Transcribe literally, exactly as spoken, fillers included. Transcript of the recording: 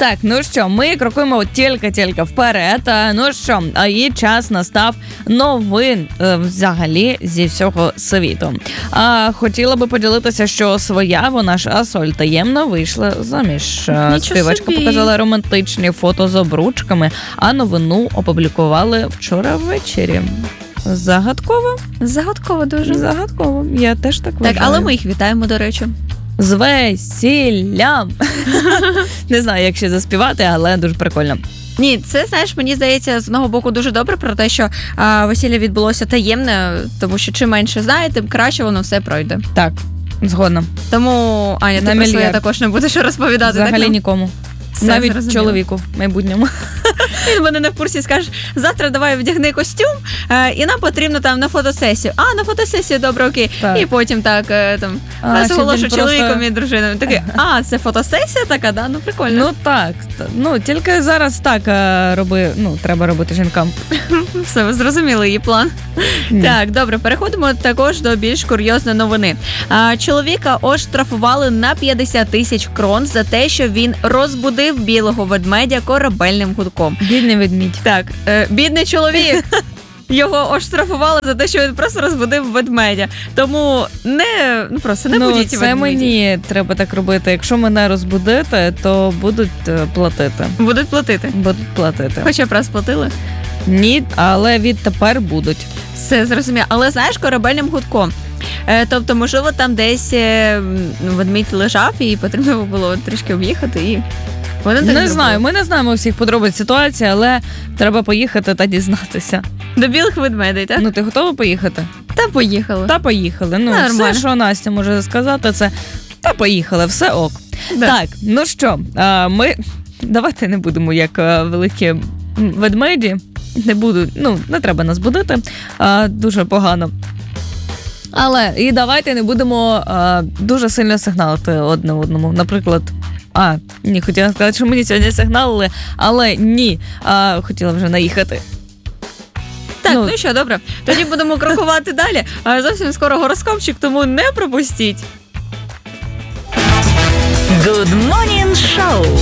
Так, ну що, ми крокуємо тільки-тільки вперед. Ну що, і час настав новин взагалі зі всього світу. А, хотіла би поділитися, що своя вона ж Асоль таємно вийшла заміж. Співачка показала романтичні фото з обручками, а новину опублікували вчора ввечері. Загадково? Загадково дуже. Загадково. Я теж так вважаю. Так, але ми їх вітаємо, до речі. З весіллям. Не знаю, як ще заспівати, але дуже прикольно. Ні, це, знаєш, мені здається, з одного боку дуже добре про те, що а, весілля відбулося таємне, тому що чим менше знає, тим краще воно все пройде. Так, згодна. Тому, Аня, ти про своє також не будеш розповідати. Взагалі так? нікому. Все, навіть зрозуміло. Чоловіку майбутньому. Він мене не в курсі, скаже, завтра давай вдягни костюм, е, і нам потрібно там на фотосесію. А, на фотосесію, добре, окей. Так. І потім так, е, там, розголошу чоловіком просто... і дружиною. Такий, а, це фотосесія така, да? Ну, прикольно. Ну, так. Ну, тільки зараз так роби, ну, треба робити жінкам. Все, ви зрозуміли її план. Ні. Так, добре, переходимо також до більш курйозної новини. А, чоловіка оштрафували на п'ятдесят тисяч крон за те, що він розбудив білого ведмедя корабельним гудком. Бідний ведмідь. Так, е, бідний чоловік. Його оштрафували за те, що він просто розбудив ведмедя. Тому не, ну просто не ну, будіть це ведмедів. мені треба так робити. Якщо мене розбудити, то будуть платити. Будуть платити? Будуть платити. Хоча б раз платили? Ні, але відтепер будуть. Все, зрозуміло. Але знаєш, корабельним гудком. Е, тобто, можливо, там десь е, ведмідь лежав і потрібно було трішки об'їхати і... Вони не зробили. Знаю, ми не знаємо всіх подробиць ситуації, але треба поїхати та дізнатися. До білих ведмедей, так? Ну, ти готова поїхати? Та поїхали. Та поїхали. Ну, нормально. Все, що Настя може сказати, це та поїхали, все ок. Да. Так, ну що, ми давайте не будемо як великі ведмеді. Не буду, ну, не треба нас будити. Дуже погано. Але і давайте не будемо дуже сильно сигналити одне одному. Наприклад, А, ні, хотіла сказати, що мені сьогодні сигналили, але ні, а, хотіла вже наїхати. Так, ну, ну що, добре, тоді будемо крокувати далі. А зовсім скоро гороскопчик, тому не пропустіть. Good Morning Show.